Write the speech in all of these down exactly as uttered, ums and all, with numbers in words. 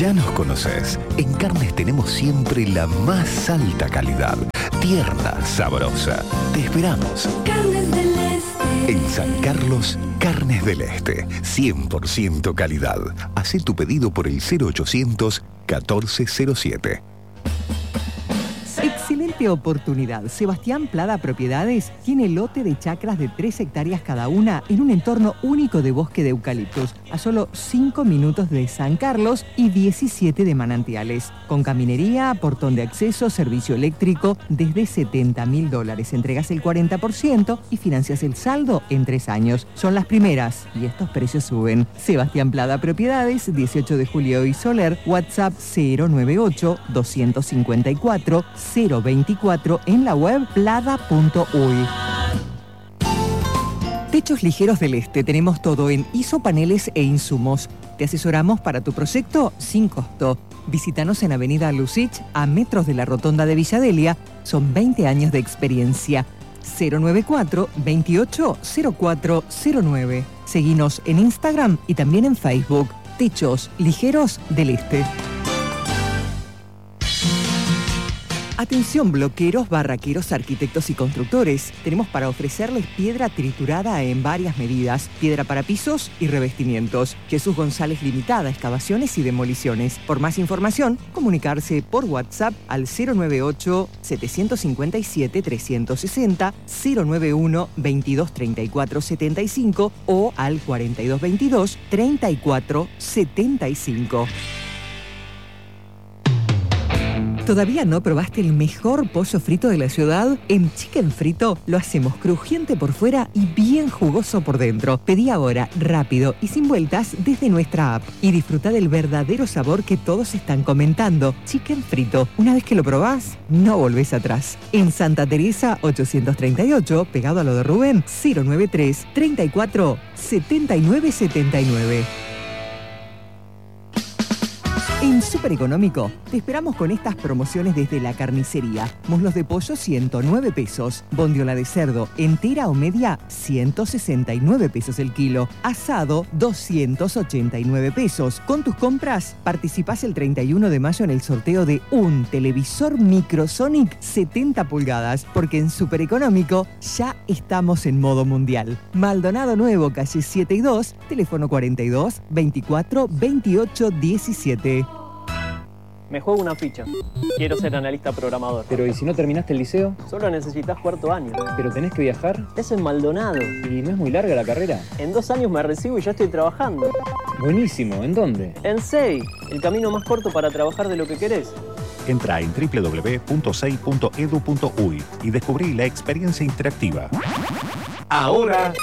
Ya nos conoces. En carnes tenemos siempre la más alta calidad. Tierna, sabrosa. Te esperamos. Carnes del Este. En San Carlos, Carnes del Este. cien por ciento calidad. Hacé tu pedido por el cero ochocientos catorce cero siete. Excelente oportunidad. Sebastián Plada Propiedades tiene lote de chacras de tres hectáreas cada una en un entorno único de bosque de eucaliptos, a solo cinco minutos de San Carlos y diecisiete de Manantiales. Con caminería, portón de acceso, servicio eléctrico, desde setenta mil dólares. Entregas el cuarenta por ciento y financias el saldo en tres años. Son las primeras y estos precios suben. Sebastián Plada Propiedades, dieciocho de julio y Soler, WhatsApp cero noventa y ocho, doscientos cincuenta y cuatro, cero veinticuatro, en la web plada punto uy. Techos Ligeros del Este. Tenemos todo en isopaneles e insumos. Te asesoramos para tu proyecto sin costo. Visítanos en Avenida Lucich, a metros de la Rotonda de Villadelia. Son veinte años de experiencia. cero noventa y cuatro, veintiocho, cero cuatro cero nueve. Seguinos en Instagram y también en Facebook. Techos Ligeros del Este. Atención bloqueros, barraqueros, arquitectos y constructores. Tenemos para ofrecerles piedra triturada en varias medidas, piedra para pisos y revestimientos. Jesús González Limitada, excavaciones y demoliciones. Por más información, comunicarse por WhatsApp al cero noventa y ocho, setecientos cincuenta y siete, trescientos sesenta, cero noventa y uno, veintidós treinta y cuatro setenta y cinco o al cuarenta y dos veintidós, treinta y cuatro setenta y cinco. ¿Todavía no probaste el mejor pollo frito de la ciudad? En Chicken Frito lo hacemos crujiente por fuera y bien jugoso por dentro. Pedí ahora, rápido y sin vueltas, desde nuestra app. Y disfruta del verdadero sabor que todos están comentando. Chicken Frito. Una vez que lo probás, no volvés atrás. En Santa Teresa ochocientos treinta y ocho, pegado a lo de Rubén, cero noventa y tres, treinta y cuatro, setenta y nueve setenta y nueve. En Súper Económico te esperamos con estas promociones desde la carnicería. Muslos de pollo ciento nueve pesos. Bondiola de cerdo entera o media ciento sesenta y nueve pesos el kilo. Asado doscientos ochenta y nueve pesos. Con tus compras participás el treinta y uno de mayo en el sorteo de un televisor Microsonic setenta pulgadas. Porque en Súper Económico ya estamos en modo mundial. Maldonado Nuevo, calle siete y dos, teléfono cuarenta y dos, veinticuatro, veintiocho, diecisiete. Me juego una ficha. Quiero ser analista programador. Pero ¿y si no terminaste el liceo? Solo necesitas cuarto año. ¿Pero tenés que viajar? Es en Maldonado. ¿Y no es muy larga la carrera? En dos años me recibo y ya estoy trabajando. Buenísimo. ¿En dónde? En S E I, el camino más corto para trabajar de lo que querés. Entra en doble u doble u doble u punto sei punto edu punto uy y descubrí la experiencia interactiva. Ahora,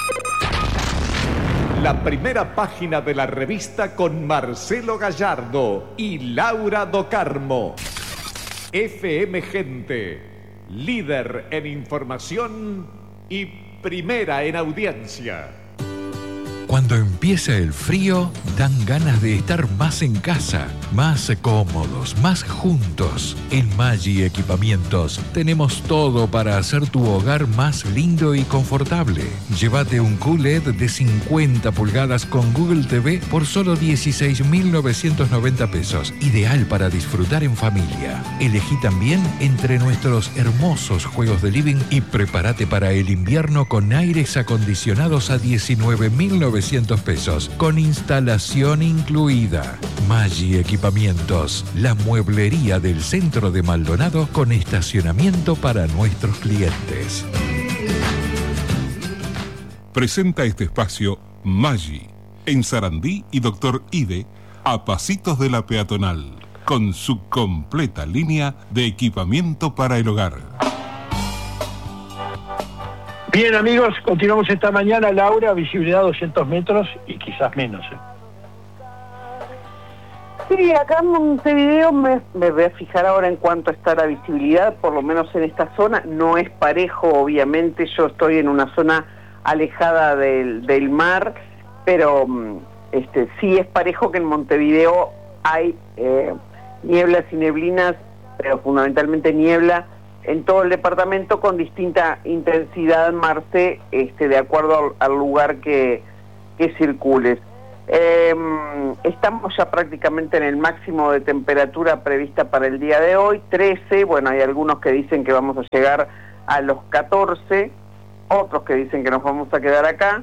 la primera página de la revista con Marcelo Gallardo y Laura Docarmo. F M Gente, líder en información y primera en audiencia. Cuando empieza el frío, dan ganas de estar más en casa, más cómodos, más juntos. En Maggi Equipamientos tenemos todo para hacer tu hogar más lindo y confortable. Llévate un Q L E D de cincuenta pulgadas con Google T V por solo dieciséis mil novecientos noventa pesos. Ideal para disfrutar en familia. Elegí también entre nuestros hermosos juegos de living y prepárate para el invierno con aires acondicionados a diecinueve mil novecientos pesos, con instalación incluida. Maggi Equipamientos, la mueblería del centro de Maldonado con estacionamiento para nuestros clientes. Presenta este espacio Maggi, en Sarandí y Doctor Ide, a pasitos de la peatonal, con su completa línea de equipamiento para el hogar. Bien, amigos, continuamos esta mañana. Laura, visibilidad doscientos metros y quizás menos. ¿eh? Sí, acá en Montevideo me, me voy a fijar ahora en cuánto está la visibilidad, por lo menos en esta zona. No es parejo, obviamente, yo estoy en una zona alejada del, del mar, pero este, sí es parejo que en Montevideo hay eh, nieblas y neblinas, pero fundamentalmente niebla, en todo el departamento con distinta intensidad, Marce, este, de acuerdo al, al lugar que, que circules. Eh, estamos ya prácticamente en el máximo de temperatura prevista para el día de hoy, trece, bueno, hay algunos que dicen que vamos a llegar a los catorce, otros que dicen que nos vamos a quedar acá.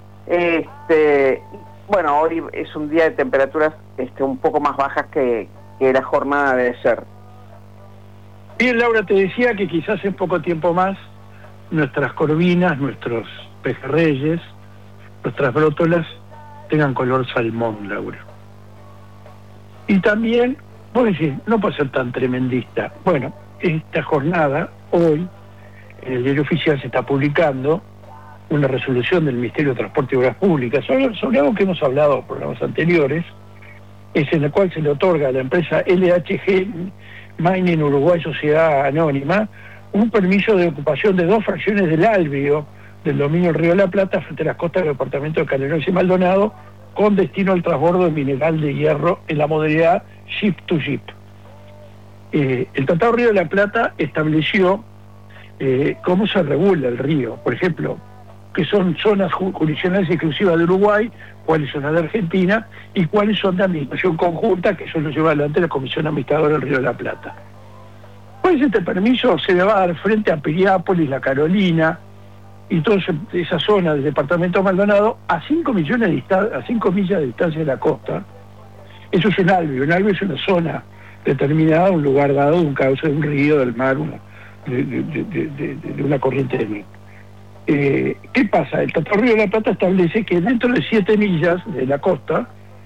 Este, bueno, hoy es un día de temperaturas este, un poco más bajas que, que la jornada de ayer. Bien, Laura, te decía que quizás en poco tiempo más nuestras corvinas, nuestros pejerreyes, nuestras brótolas tengan color salmón, Laura. Y también, vos decís, no puede ser tan tremendista. Bueno, esta jornada, hoy, en el diario oficial se está publicando una resolución del Ministerio de Transporte y Obras Públicas sobre, sobre algo que hemos hablado en programas anteriores, es en la cual se le otorga a la empresa L H G Mining Uruguay Sociedad Anónima un permiso de ocupación de dos fracciones del albio del dominio Río de la Plata frente a las costas del departamento de Canelones y Maldonado con destino al transbordo de mineral de hierro en la modalidad ship to ship. Eh, el Tratado Río de la Plata estableció eh, cómo se regula el río, por ejemplo, que son zonas jurisdiccionales exclusivas de Uruguay, cuáles son las de Argentina y cuáles son de administración conjunta, que eso lo lleva adelante la Comisión Administradora del Río de la Plata. Pues este permiso se le va a dar frente a Piriápolis, La Carolina y toda esa zona del departamento de Maldonado a cinco millones de distan- a cinco millas de distancia de la costa. Eso es un albio. Un albio es una zona determinada, un lugar dado, un cauce de un río, del mar, una, de, de, de, de, de una corriente de mar. Eh, ¿Qué pasa? El Tratado Río de la Plata establece que dentro de siete millas de la costa,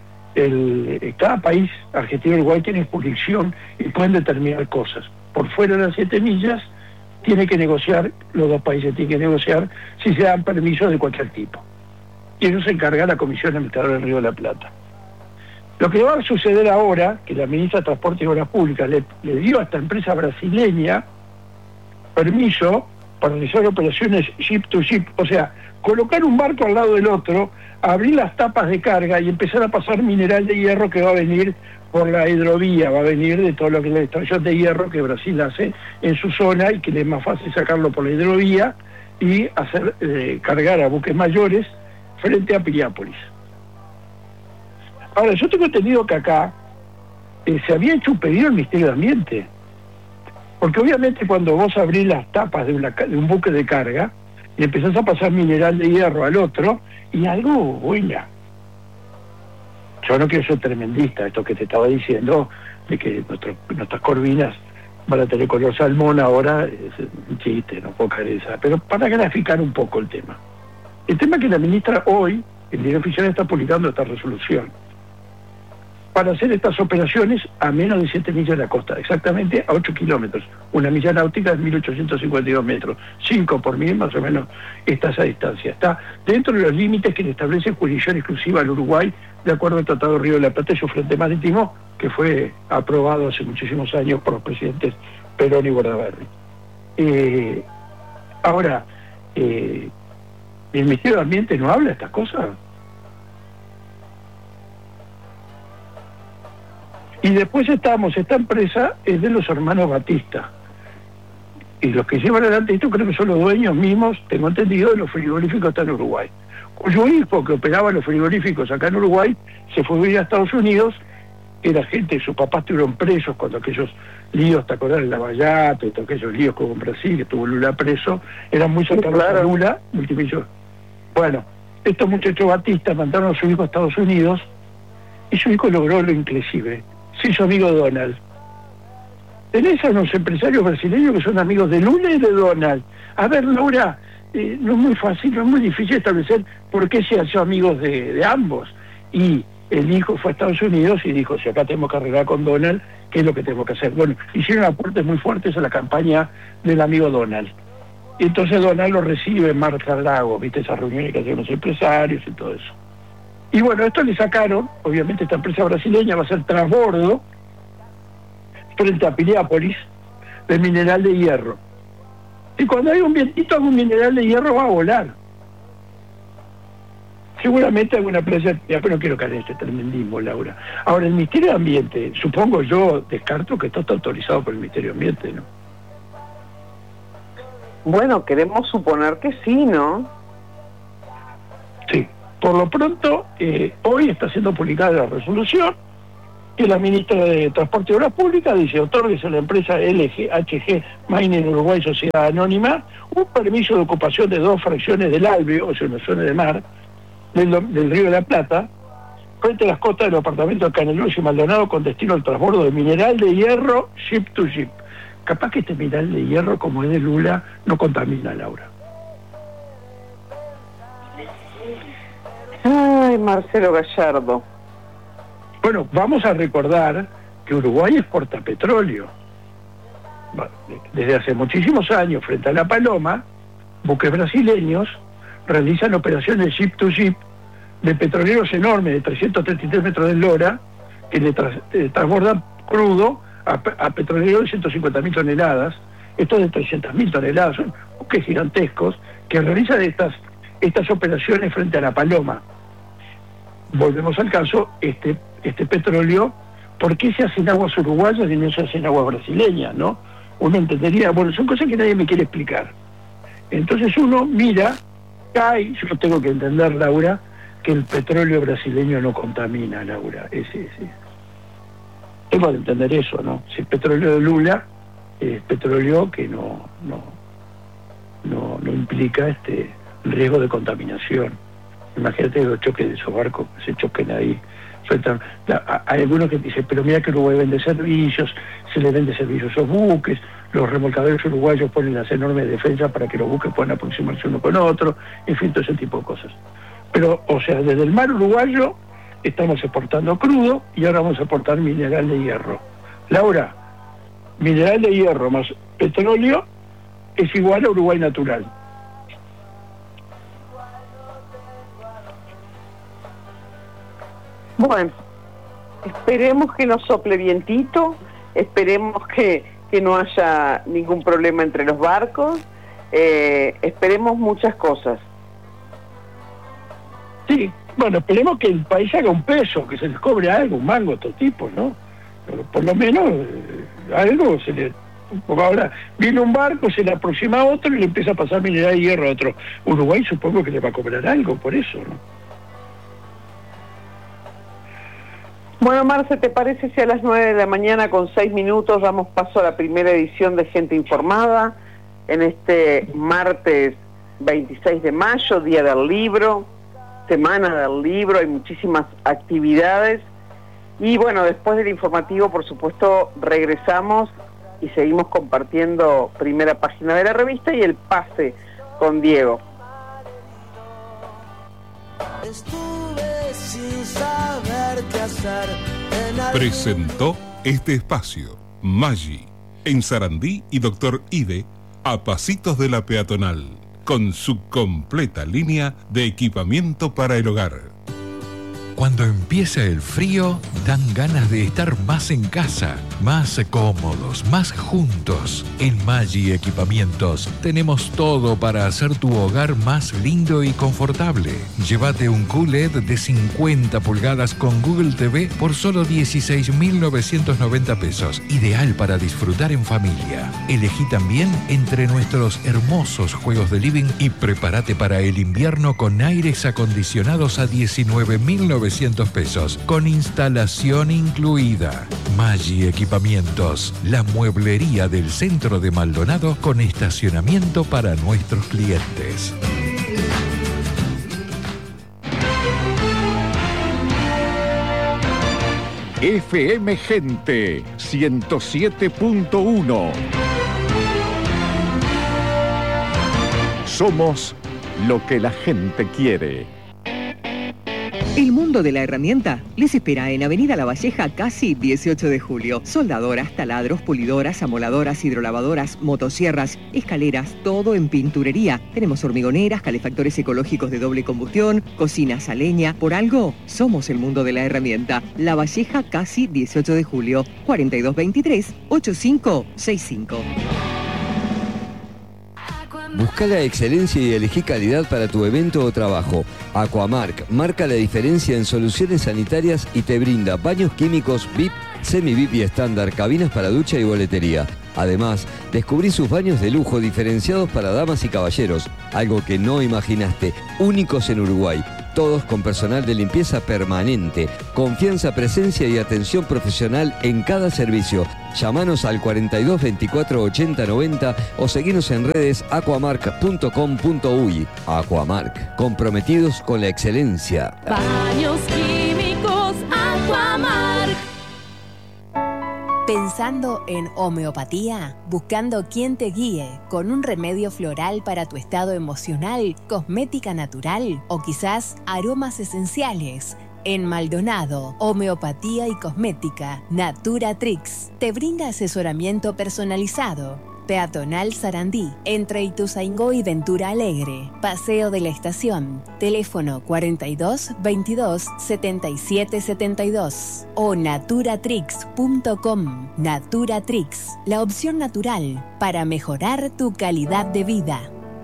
el, cada país, Argentina y Uruguay, tienen jurisdicción y pueden determinar cosas. Por fuera de las siete millas, tiene que negociar, los dos países tienen que negociar si se dan permisos de cualquier tipo. Y eso se encarga la Comisión Administradora del Río de la Plata. Lo que va a suceder ahora, que la ministra de Transporte y Obras Públicas le, le dio a esta empresa brasileña permiso para realizar operaciones ship to ship, o sea, colocar un barco al lado del otro, abrir las tapas de carga y empezar a pasar mineral de hierro que va a venir por la hidrovía, va a venir de todo lo que es la extracción de hierro que Brasil hace en su zona y que le es más fácil sacarlo por la hidrovía y hacer eh, cargar a buques mayores frente a Piriápolis. Ahora, yo tengo entendido que acá eh, se había hecho un pedido al Ministerio de Ambiente, porque obviamente cuando vos abrís las tapas de, una, de un buque de carga y empezás a pasar mineral de hierro al otro, y algo buena. Yo no quiero ser tremendista, esto que te estaba diciendo, de que nuestro, nuestras corvinas van a tener color salmón ahora, es un chiste, no puedo caer esa, pero para graficar un poco el tema. El tema es que la ministra hoy, el diario oficial está publicando esta resolución, para hacer estas operaciones a menos de siete millas de la costa, exactamente a ocho kilómetros. Una milla náutica es mil ochocientos cincuenta y dos metros, cinco por mil más o menos está esa distancia. Está dentro de los límites que le establece jurisdicción exclusiva al Uruguay, de acuerdo al Tratado Río de la Plata y su frente marítimo, que fue aprobado hace muchísimos años por los presidentes Perón y Bordaberry. Eh, ahora, eh, ¿el Ministerio de Ambiente no habla de estas cosas? Y después estamos, esta empresa es de los hermanos Batista. Y los que llevan adelante esto creo que son los dueños mismos, tengo entendido, de los frigoríficos acá en Uruguay. Cuyo hijo que operaba los frigoríficos acá en Uruguay se fue a vivir a Estados Unidos, era gente, sus papás estuvieron presos cuando aquellos líos, ¿te acordás? El Lavallato y todos aquellos líos con Brasil, que estuvo Lula preso, eran muy cercanos sí, claro. a Lula, multimillones. Bueno, estos muchachos Batista mandaron a su hijo a Estados Unidos y su hijo logró lo inclusive. Se hizo amigo de Donald. Tenés a unos empresarios brasileños que son amigos de Lula y de Donald. A ver, Laura, eh, no es muy fácil, no es muy difícil establecer por qué se hacen amigos de, de ambos. Y el hijo fue a Estados Unidos y dijo, si acá tenemos que arreglar con Donald, ¿qué es lo que tenemos que hacer? Bueno, hicieron aportes muy fuertes a la campaña del amigo Donald. Y entonces Donald lo recibe en Marca Lago, viste esas reuniones que hacen los empresarios y todo eso. Y bueno, esto le sacaron, obviamente esta empresa brasileña va a ser transbordo frente a Piriápolis de mineral de hierro. Y cuando hay un vientito, algún mineral de hierro va a volar. Seguramente alguna playa, ya, pero no quiero caer en este tremendismo, Laura. Ahora, el Ministerio de Ambiente, supongo yo, descarto que esto está autorizado por el Ministerio de Ambiente, ¿no? Bueno, queremos suponer que sí, ¿no? Sí. Por lo pronto, eh, hoy está siendo publicada la resolución que la ministra de Transporte y Obras Públicas dice: otórguese a la empresa L G H G Mining Uruguay Sociedad Anónima un permiso de ocupación de dos fracciones del Alveo, o sea, una zona de mar, del, del Río de la Plata, frente a las costas de los departamentos de Canelones y Maldonado, con destino al transbordo de mineral de hierro ship to ship. Capaz que este mineral de hierro, como es de Lula, no contamina, Laura. Ay, Marcelo Gallardo. Bueno, vamos a recordar que Uruguay exporta petróleo. Desde hace muchísimos años, frente a La Paloma, buques brasileños realizan operaciones ship to ship de petroleros enormes de trescientos treinta y tres metros de eslora que le tras, eh, transbordan crudo a, a petroleros de ciento cincuenta mil toneladas. Estos de trescientas mil toneladas, son buques gigantescos que realizan estas, estas operaciones frente a La Paloma. Volvemos al caso, este, este petróleo, ¿por qué se hace en aguas uruguayas y no se hace en aguas brasileñas, no? Uno entendería, bueno, son cosas que nadie me quiere explicar. Entonces uno mira, cae, yo tengo que entender, Laura, que el petróleo brasileño no contamina, Laura. Es, es, es. Tengo que entender eso, ¿no? Si el petróleo de Lula es petróleo que no, no, no, no implica este riesgo de contaminación. Imagínate los choques de esos barcos, se choquen ahí. Sueltan. Hay algunos que dicen, pero mira que Uruguay vende servicios, se le vende servicios a esos buques, los remolcadores uruguayos ponen las enormes defensas para que los buques puedan aproximarse uno con otro, en fin, todo ese tipo de cosas. Pero, o sea, desde el mar uruguayo estamos exportando crudo y ahora vamos a exportar mineral de hierro. Laura, mineral de hierro más petróleo es igual a Uruguay natural. Bueno, esperemos que no sople vientito, esperemos que, que no haya ningún problema entre los barcos, eh, esperemos muchas cosas. Sí, bueno, esperemos que el país haga un peso, que se les cobre algo, un mango a estos tipos, ¿no? Pero por lo menos eh, algo se le... Porque ahora viene un barco, se le aproxima a otro y le empieza a pasar mineral de hierro a otro. Uruguay supongo que le va a cobrar algo por eso, ¿no? Bueno, Marce, ¿te parece si a las nueve de la mañana con seis minutos damos paso a la primera edición de Gente Informada en este martes veintiséis de mayo, Día del Libro, Semana del Libro, hay muchísimas actividades y bueno, después del informativo, por supuesto, regresamos y seguimos compartiendo primera página de la revista y el pase con Diego. Estuve sin saber qué hacer. Presentó este espacio Maggi, en Sarandí y Doctor Ide, a pasitos de la peatonal, con su completa línea de equipamiento para el hogar. Cuando empieza el frío, dan ganas de estar más en casa, más cómodos, más juntos. En Maggi Equipamientos tenemos todo para hacer tu hogar más lindo y confortable. Llévate un Q L E D de cincuenta pulgadas con Google T V por solo dieciséis mil novecientos noventa pesos. Ideal para disfrutar en familia. Elegí también entre nuestros hermosos juegos de living y prepárate para el invierno con aires acondicionados a diecinueve mil novecientos pesos, con instalación incluida. Maggi Equipamientos, la mueblería del centro de Maldonado con estacionamiento para nuestros clientes. F M Gente ciento siete punto uno. Somos lo que la gente quiere. El mundo de la herramienta les espera en Avenida La Valleja, casi dieciocho de julio. Soldadoras, taladros, pulidoras, amoladoras, hidrolavadoras, motosierras, escaleras, todo en pinturería. Tenemos hormigoneras, calefactores ecológicos de doble combustión, cocinas a leña. Por algo, somos el mundo de la herramienta. La Valleja, casi dieciocho de julio. cuarenta y dos veintitrés, ochenta y cinco sesenta y cinco. Busca la excelencia y elegí calidad para tu evento o trabajo. Aquamark marca la diferencia en soluciones sanitarias y te brinda baños químicos V I P, semi-V I P y estándar, cabinas para ducha y boletería. Además, descubrí sus baños de lujo diferenciados para damas y caballeros, algo que no imaginaste, únicos en Uruguay. todos con personal de limpieza permanente, confianza, presencia y atención profesional en cada servicio. Llámanos al cuarenta y dos veinticuatro ochenta noventa o seguinos en redes aquamark punto com punto uy. Aquamark, comprometidos con la excelencia. Baños químicos Aquamark. ¿Pensando en homeopatía? ¿Buscando quien te guíe con un remedio floral para tu estado emocional, cosmética natural o quizás aromas esenciales? En Maldonado, Homeopatía y Cosmética, Naturatrix te brinda asesoramiento personalizado. Peatonal Sarandí, entre Ituzaingó y Ventura Alegre, Paseo de la Estación, teléfono cuarenta y dos veintidós setenta y siete setenta y dos o naturatrix punto com. Naturatrix, la opción natural para mejorar tu calidad de vida.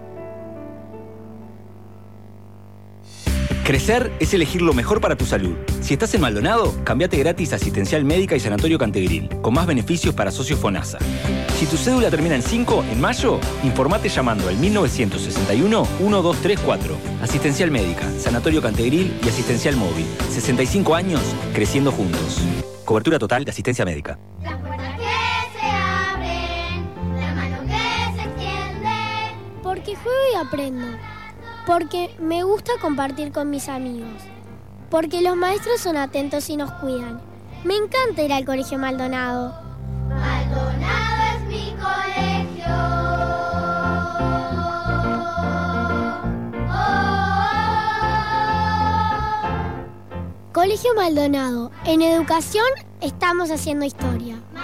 Crecer es elegir lo mejor para tu salud. Si estás en Maldonado, cambiate gratis a Asistencial Médica y Sanatorio Cantegril, con más beneficios para socios FONASA. Si tu cédula termina en cinco, en mayo, informate llamando al mil novecientos sesenta y uno, uno dos tres cuatro. Asistencial Médica, Sanatorio Cantegril y Asistencial Móvil. sesenta y cinco años, creciendo juntos. Cobertura total de asistencia médica. Las puertas que se abren, la mano que se extiende. Porque juego y aprendo. Porque me gusta compartir con mis amigos. Porque los maestros son atentos y nos cuidan. Me encanta ir al Colegio Maldonado. Maldonado es mi colegio. Colegio Maldonado. En educación estamos haciendo historia.